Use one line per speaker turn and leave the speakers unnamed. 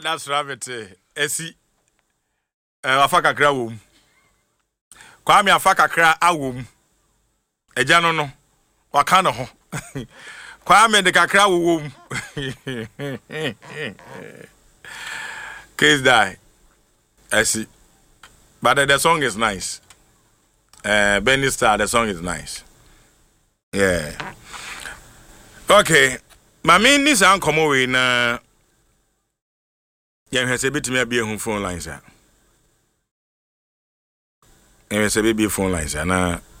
that's rabbit. Esi. Afaka kra wom. Kwame afaka kra awom. Eja no. Waka no ho. Kwame de kakra wom. Case die. Esi. But the song is nice. Benny Star, the song is nice. Yeah. Okay. My main is come away na. Yeah, has a bit to me be phone lines. Yeah, has a baby phone lines.